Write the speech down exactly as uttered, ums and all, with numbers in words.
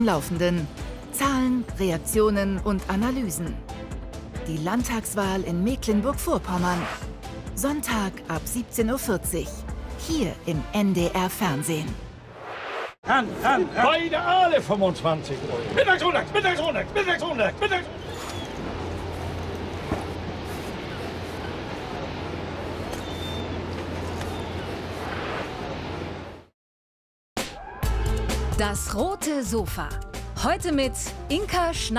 Laufenden. Zahlen, Reaktionen und Analysen. Die Landtagswahl in Mecklenburg-Vorpommern. Sonntag ab siebzehn Uhr vierzig. Hier im N D R Fernsehen. An, an, an. Beide alle fünfundzwanzig Euro. Mittagsrunde, Mittagsrunde, Mittagsrunde, Mittags... Das rote Sofa. Heute mit Inka Schneider.